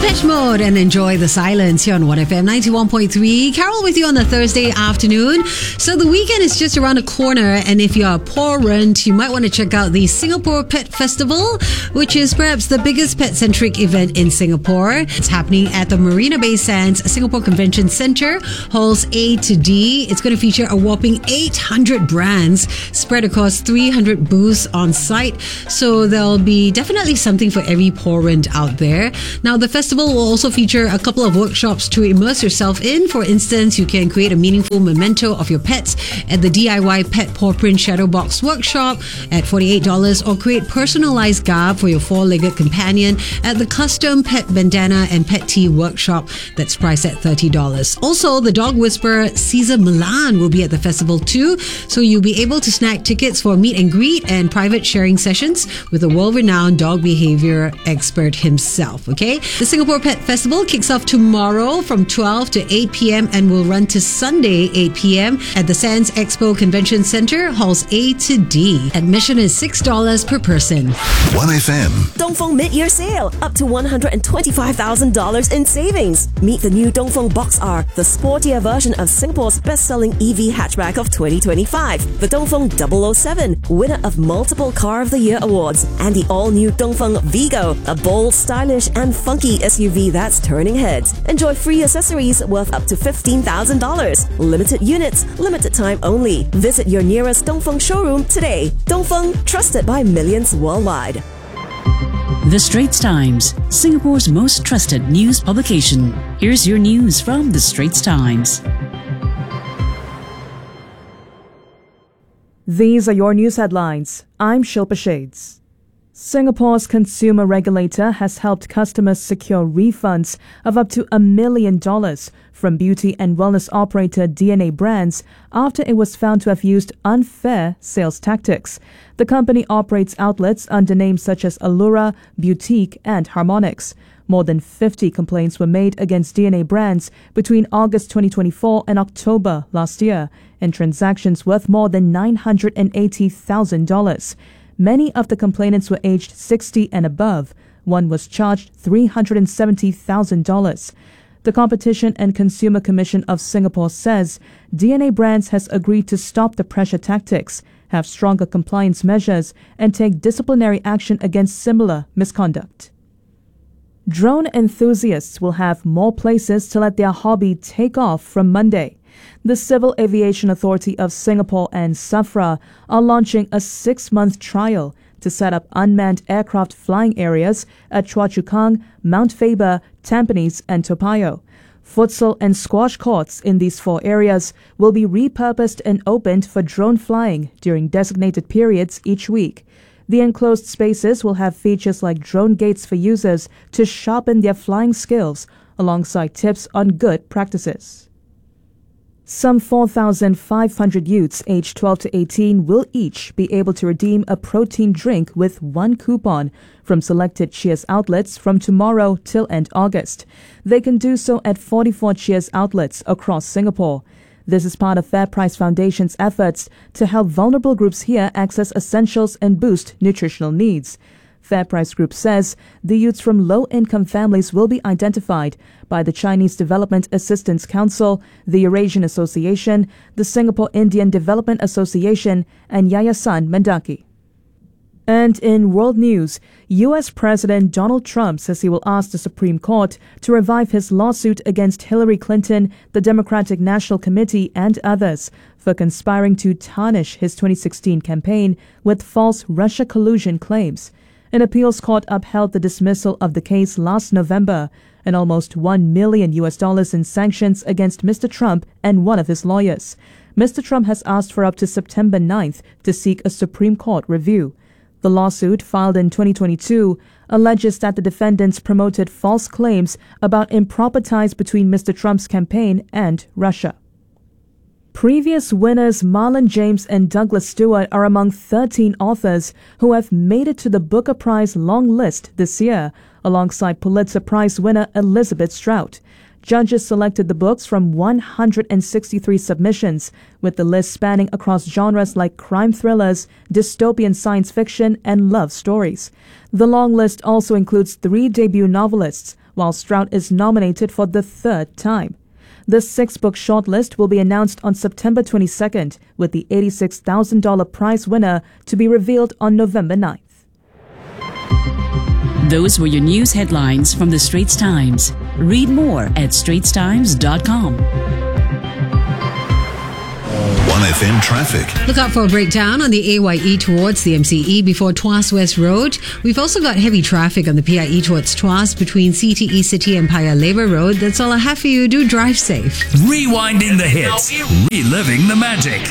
Depeche Mode and Enjoy the Silence here on 1FM 91.3. Carol with you on the Thursday afternoon. So the weekend is just around the corner, and if you're a parent, you might want to check out the Singapore Pet Festival, which is perhaps the biggest pet-centric event in Singapore. It's happening at the Marina Bay Sands Singapore Convention Centre, halls A to D. It's going to feature a whopping 800 brands spread across 300 booths on site. So there'll be definitely something for every parent out there. Now, the festival will also feature a couple of workshops to immerse yourself in. For instance, you can create a meaningful memento of your pets at the DIY Pet Paw Print Shadow Box Workshop at $48, or create personalized garb for your four-legged companion at the Custom Pet Bandana and Pet Tea Workshop that's priced at $30. Also, the dog whisperer Caesar Milan will be at the festival too, so you'll be able to snag tickets for meet and greet and private sharing sessions with a world-renowned dog behavior expert himself, okay? The Singapore Pet Festival kicks off tomorrow from 12 to 8 p.m. and will run to Sunday 8 p.m. at the Sands Expo Convention Centre, halls A to D. Admission is $6 per person. 1FM. Dongfeng mid-year sale, up to $125,000 in savings. Meet the new Dongfeng Box R, the sportier version of Singapore's best-selling EV hatchback of 2025. The Dongfeng 007, winner of multiple Car of the Year awards, and the all-new Dongfeng Vigo, a bold, stylish, and funky SUV that's turning heads. Enjoy free accessories worth up to $15,000. Limited units, limited time only. Visit your nearest Dongfeng showroom today. Dongfeng, trusted by millions worldwide. The Straits Times, Singapore's most trusted news publication. Here's your news from The Straits Times. These are your news headlines. I'm Shilpa Shades. Singapore's consumer regulator has helped customers secure refunds of up to $1 million from beauty and wellness operator DNA Brands after it was found to have used unfair sales tactics. The company operates outlets under names such as Allura, Boutique, and Harmonix. More than 50 complaints were made against DNA Brands between August 2024 and October last year, and transactions worth more than $980,000. Many of the complainants were aged 60 and above. One was charged $370,000. The Competition and Consumer Commission of Singapore says DNA Brands has agreed to stop the pressure tactics, have stronger compliance measures, and take disciplinary action against similar misconduct. Drone enthusiasts will have more places to let their hobby take off from Monday. The Civil Aviation Authority of Singapore and SAFRA are launching a 6-month trial to set up unmanned aircraft flying areas at Choa Chu Kang, Mount Faber, Tampines, and Toa Payoh. Futsal and squash courts in these 4 areas will be repurposed and opened for drone flying during designated periods each week. The enclosed spaces will have features like drone gates for users to sharpen their flying skills, alongside tips on good practices. Some 4,500 youths aged 12 to 18 will each be able to redeem a protein drink with 1 coupon from selected Cheers outlets from tomorrow till end August. They can do so at 44 Cheers outlets across Singapore. This is part of Fair Price Foundation's efforts to help vulnerable groups here access essentials and boost nutritional needs. Fair Price Group says the youths from low-income families will be identified by the Chinese Development Assistance Council, the Eurasian Association, the Singapore Indian Development Association, and Yayasan Mendaki. And in world news, U.S. President Donald Trump says he will ask the Supreme Court to revive his lawsuit against Hillary Clinton, the Democratic National Committee, and others for conspiring to tarnish his 2016 campaign with false Russia collusion claims. An appeals court upheld the dismissal of the case last November, and almost $1 million in sanctions against Mr. Trump and one of his lawyers. Mr. Trump has asked for up to September 9th to seek a Supreme Court review. The lawsuit, filed in 2022, alleges that the defendants promoted false claims about improper ties between Mr. Trump's campaign and Russia. Previous winners Marlon James and Douglas Stewart are among 13 authors who have made it to the Booker Prize long list this year, alongside Pulitzer Prize winner Elizabeth Strout. Judges selected the books from 163 submissions, with the list spanning across genres like crime thrillers, dystopian science fiction, and love stories. The long list also includes 3 debut novelists, while Strout is nominated for the third time. The 6-book shortlist will be announced on September 22nd, with the $86,000 prize winner to be revealed on November 9th. Those were your news headlines from the Straits Times. Read more at straitstimes.com. 1FM traffic. Look out for a breakdown on the AYE towards the MCE before Tuas West Road. We've also got heavy traffic on the PIE towards Tuas between CTE City and Paya Lebar Road. That's all I have for you. Do drive safe. Rewinding the hits. Reliving the magic.